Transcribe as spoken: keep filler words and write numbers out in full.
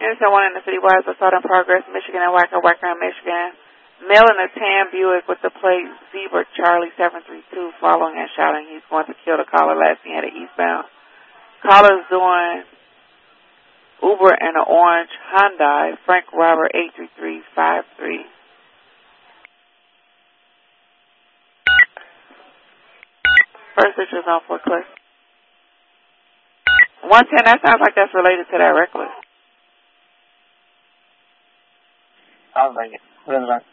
Innocent one in the city was assault in progress, Michigan and Wacker, Wacker in Michigan. Male in a tan Buick with the plate Zebra Charlie seven three two following and shouting he's going to kill the caller last seen at eastbound. Caller's doing Uber and an orange Hyundai, Frank Robert eight three three five three. First picture is on for Cliff. one ten, that sounds like that's related to that reckless. Sounds like it. What is that?